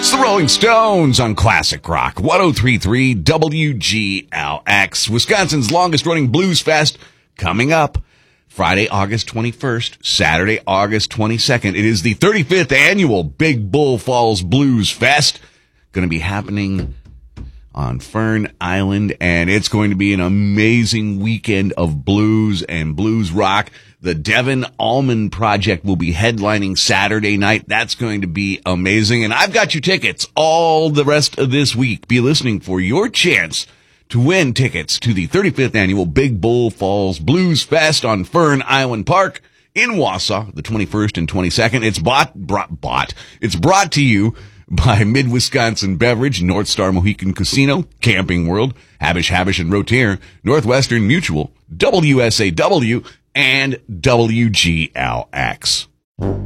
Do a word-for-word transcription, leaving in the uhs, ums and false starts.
It's the Rolling Stones on Classic Rock, one oh three point three W G L X. Wisconsin's longest-running blues fest coming up Friday, August twenty-first, Saturday, August twenty-second. It is the thirty-fifth annual Big Bull Falls Blues Fest. Going to be happening on Fern Island, and it's going to be an amazing weekend of blues and blues rock. The Devin Allman Project will be headlining Saturday night. That's going to be amazing. And I've got you tickets all the rest of this week. Be listening for your chance to win tickets to the thirty-fifth annual Big Bull Falls Blues Fest on Fern Island Park in Wausau, the twenty-first and twenty-second. It's bought, brought, bought. It's brought to you by Mid-Wisconsin Beverage, North Star Mohican Casino, Camping World, Habish, Habish, and Rotier, Northwestern Mutual, W S A W, and W G L X.